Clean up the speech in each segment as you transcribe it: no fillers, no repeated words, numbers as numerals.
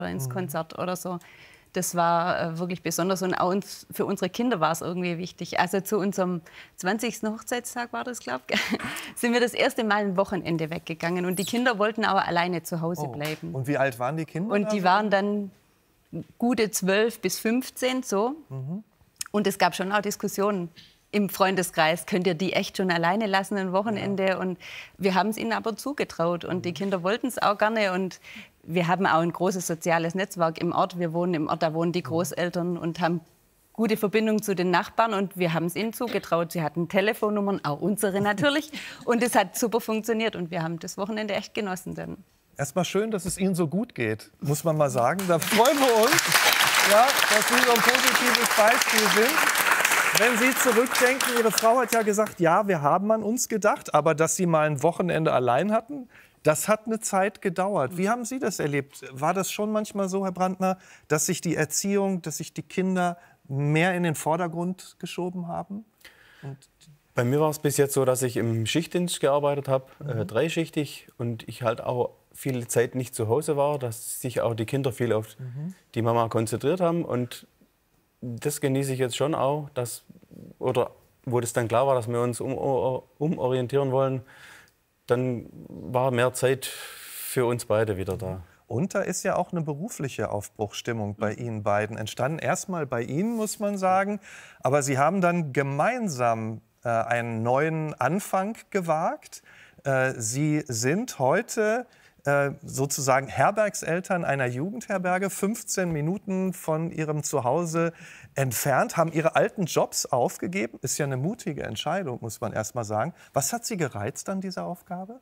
ins Konzert oder so. Das war wirklich besonders und auch für unsere Kinder war es irgendwie wichtig. Also zu unserem 20. Hochzeitstag war das, glaube ich, sind wir das erste Mal ein Wochenende weggegangen und die Kinder wollten aber alleine zu Hause bleiben. Und wie alt waren die Kinder? Und die waren dann gute 12 bis 15 so. Und es gab schon auch Diskussionen im Freundeskreis. Könnt ihr die echt schon alleine lassen ein Wochenende? Ja. Und wir haben es ihnen aber zugetraut und die Kinder wollten es auch gerne und wir haben auch ein großes soziales Netzwerk im Ort. Wir wohnen im Ort, da wohnen die Großeltern und haben gute Verbindung zu den Nachbarn und wir haben es ihnen zugetraut. Sie hatten Telefonnummern, auch unsere natürlich. Und es hat super funktioniert und wir haben das Wochenende echt genossen. Dann. Erstmal schön, dass es Ihnen so gut geht, muss man mal sagen. Da freuen wir uns, ja, dass Sie so ein positives Beispiel sind. Wenn Sie zurückdenken, Ihre Frau hat ja gesagt, ja, wir haben an uns gedacht, aber dass Sie mal ein Wochenende allein hatten, das hat eine Zeit gedauert. Wie haben Sie das erlebt? War das schon manchmal so, Herr Brandner, dass sich die Erziehung, dass sich die Kinder mehr in den Vordergrund geschoben haben? Bei mir war es bis jetzt so, dass ich im Schichtdienst gearbeitet habe, dreischichtig, und ich halt auch viel Zeit nicht zu Hause war, dass sich auch die Kinder viel auf die Mama konzentriert haben. Und das genieße ich jetzt schon auch, wo das dann klar war, dass wir uns umorientieren wollen, dann war mehr Zeit für uns beide wieder da. Und da ist ja auch eine berufliche Aufbruchsstimmung bei Ihnen beiden entstanden. Erstmal bei Ihnen, muss man sagen. Aber Sie haben dann gemeinsam einen neuen Anfang gewagt. Sie sind heute sozusagen Herbergseltern einer Jugendherberge, 15 Minuten von Ihrem Zuhause entfernt, haben Ihre alten Jobs aufgegeben. Ist ja eine mutige Entscheidung, muss man erst mal sagen. Was hat Sie gereizt an dieser Aufgabe?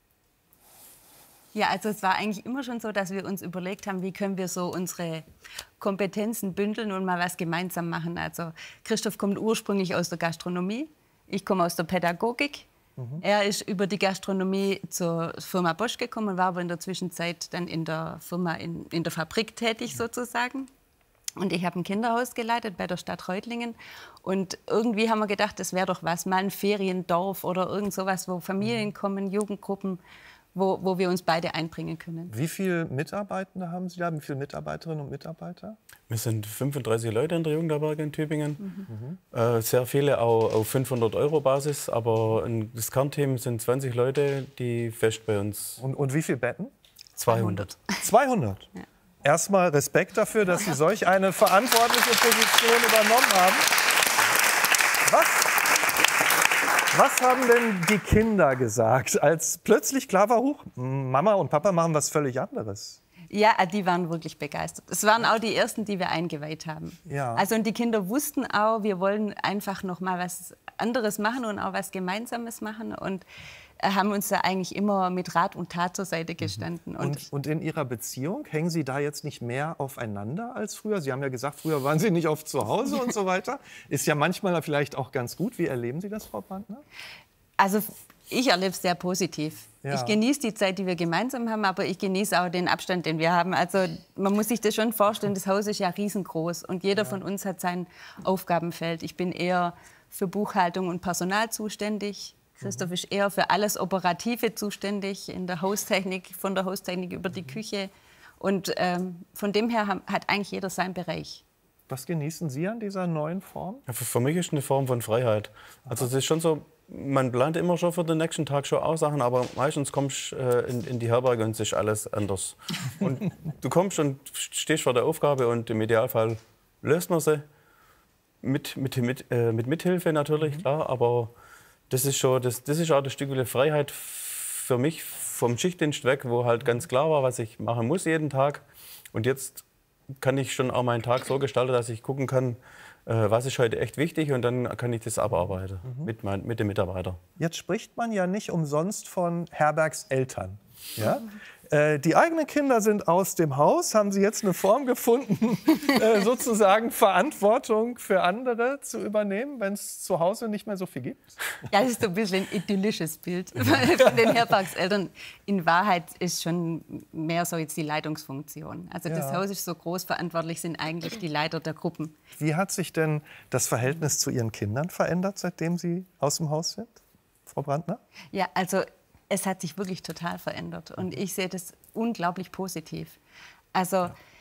Ja, also es war eigentlich immer schon so, dass wir uns überlegt haben, wie können wir so unsere Kompetenzen bündeln und mal was gemeinsam machen. Also Christoph kommt ursprünglich aus der Gastronomie, ich komme aus der Pädagogik. Er ist über die Gastronomie zur Firma Bosch gekommen, war aber in der Zwischenzeit dann in der Firma, in der Fabrik tätig sozusagen. Und ich habe ein Kinderhaus geleitet bei der Stadt Reutlingen. Und irgendwie haben wir gedacht, das wäre doch was, mal ein Feriendorf oder irgend sowas, wo Familien kommen, Jugendgruppen, wo wir uns beide einbringen können. Wie viele Mitarbeitende haben Sie da? Wie viele Mitarbeiterinnen und Mitarbeiter? Wir sind 35 Leute in der Jugendherberge in Tübingen. Sehr viele auch auf 500-Euro-Basis, aber das Kernteam sind 20 Leute, die fest bei uns. Und wie viele Betten? 200. 200? Ja. Erstmal Respekt dafür, dass Sie solch eine verantwortliche Position übernommen haben. Was haben denn die Kinder gesagt, als plötzlich klar war, Mama und Papa machen was völlig anderes? Ja, die waren wirklich begeistert. Es waren auch die ersten, die wir eingeweiht haben. Ja. Also und die Kinder wussten auch, wir wollen einfach noch mal was anderes machen und auch was Gemeinsames machen und haben uns da eigentlich immer mit Rat und Tat zur Seite gestanden. Und in Ihrer Beziehung, hängen Sie da jetzt nicht mehr aufeinander als früher? Sie haben ja gesagt, früher waren Sie nicht oft zu Hause und so weiter. Ist ja manchmal vielleicht auch ganz gut. Wie erleben Sie das, Frau Brandner? Also ich erlebe es sehr positiv. Ja. Ich genieße die Zeit, die wir gemeinsam haben, aber ich genieße auch den Abstand, den wir haben. Also man muss sich das schon vorstellen, das Haus ist ja riesengroß und jeder von uns hat sein Aufgabenfeld. Ich bin eher für Buchhaltung und Personal zuständig. Christoph ist eher für alles Operative zuständig, in der Haustechnik, von der Haustechnik über die Küche. Und von dem her hat eigentlich jeder seinen Bereich. Was genießen Sie an dieser neuen Form? Ja, für mich ist es eine Form von Freiheit. Also es ist schon so, man plant immer schon für den nächsten Tag schon auch Sachen, aber meistens kommst du in die Herberge und es ist alles anders. Und du kommst und stehst vor der Aufgabe und im Idealfall löst man sie. Mit Mithilfe natürlich, klar, aber das ist auch das Stückchen Freiheit für mich vom Schichtdienst weg, wo halt ganz klar war, was ich machen muss jeden Tag. Und jetzt kann ich schon auch meinen Tag so gestalten, dass ich gucken kann, was ist heute echt wichtig, und dann kann ich das abarbeiten mit dem Mitarbeiter. Jetzt spricht man ja nicht umsonst von Herbergseltern. Ja? Die eigenen Kinder sind aus dem Haus. Haben Sie jetzt eine Form gefunden, sozusagen Verantwortung für andere zu übernehmen, wenn es zu Hause nicht mehr so viel gibt? Ja, das ist so ein bisschen ein idyllisches Bild von den Herbergseltern. In Wahrheit ist schon mehr so jetzt die Leitungsfunktion. Also das Haus ist so groß, verantwortlich sind eigentlich die Leiter der Gruppen. Wie hat sich denn das Verhältnis zu Ihren Kindern verändert, seitdem Sie aus dem Haus sind, Frau Brandner? Ja, also es hat sich wirklich total verändert und ich sehe das unglaublich positiv. Also